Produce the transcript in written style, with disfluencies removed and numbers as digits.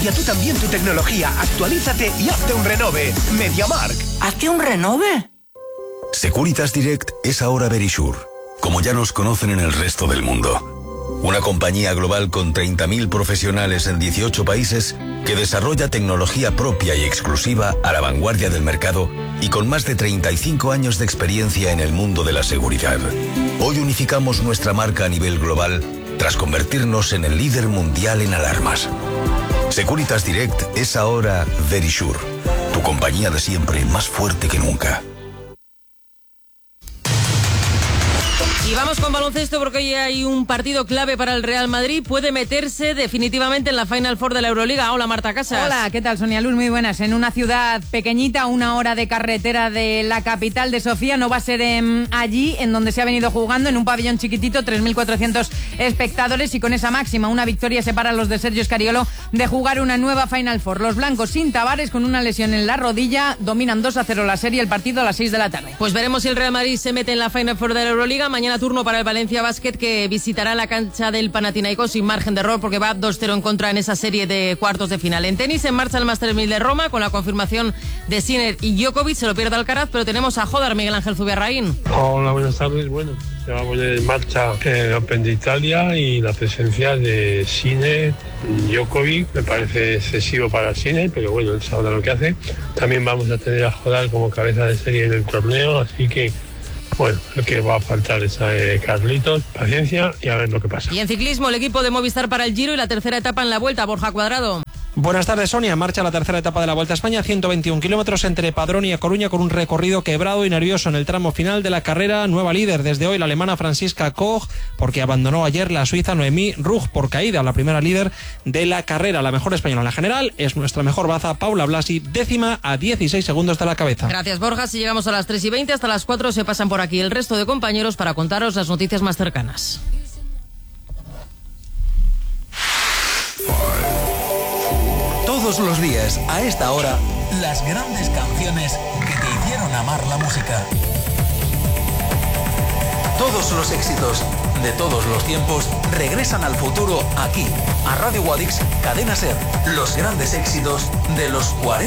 Cambia tú también tu tecnología, actualízate y hazte un renove. MediaMarkt. ¿Hazte un renove? Securitas Direct es ahora Verisure, como ya nos conocen en el resto del mundo. Una compañía global con 30.000 profesionales en 18 países que desarrolla tecnología propia y exclusiva a la vanguardia del mercado y con más de 35 años de experiencia en el mundo de la seguridad. Hoy unificamos nuestra marca a nivel global tras convertirnos en el líder mundial en alarmas. Securitas Direct es ahora Verisure, tu compañía de siempre más fuerte que nunca. Y vamos con baloncesto porque hoy hay un partido clave para el Real Madrid. Puede meterse definitivamente en la Final Four de la Euroliga. Hola, Marta Casas. Hola, ¿qué tal, Sonia Luz? Muy buenas. En una ciudad pequeñita, 1 hora de carretera de la capital de Sofía. No va a ser allí, en donde se ha venido jugando, en un pabellón chiquitito, 3.400 espectadores. Y con esa máxima, una victoria separa a los de Sergio Scariolo de jugar una nueva Final Four. Los blancos sin Tavares, con una lesión en la rodilla, dominan 2-0 la serie, el partido a las 6 de la tarde. Pues veremos si el Real Madrid se mete en la Final Four de la Euroliga. Mañana turno para el Valencia Basket, que visitará la cancha del Panathinaikos sin margen de error porque va 2-0 en contra en esa serie de cuartos de final. En tenis, en marcha el Masters 1000 de Roma con la confirmación de Sinner y Djokovic. Se lo pierde Alcaraz, pero tenemos a Jodar, Miguel Ángel Zubiarraín. Hola, buenas tardes. Bueno, se va a poner en marcha el Open de Italia y la presencia de Sinner, Djokovic. Me parece excesivo para Sinner, pero bueno, él sabrá lo que hace. También vamos a tener a Jodar como cabeza de serie en el torneo, así que bueno, lo que va a faltar es Carlitos, paciencia y a ver lo que pasa. Y en ciclismo, el equipo de Movistar para el Giro y la tercera etapa en la Vuelta. Borja Cuadrado. Buenas tardes, Sonia. Marcha la tercera etapa de la Vuelta a España, 121 kilómetros entre Padrón y A Coruña, con un recorrido quebrado y nervioso en el tramo final de la carrera. Nueva líder desde hoy la alemana Franziska Koch, porque abandonó ayer la suiza Noemí Rugg por caída, la primera líder de la carrera. La mejor española en la general es nuestra mejor baza, Paula Blasi, 10ª a 16 segundos de la cabeza. Gracias, Borja. Si llegamos a las 3:20, hasta las 4 se pasan por aquí el resto de compañeros para contaros las noticias más cercanas. Todos los días, a esta hora, las grandes canciones que te hicieron amar la música. Todos los éxitos de todos los tiempos regresan al futuro aquí, a Radio Guadix, Cadena SER. Los grandes éxitos de los 40.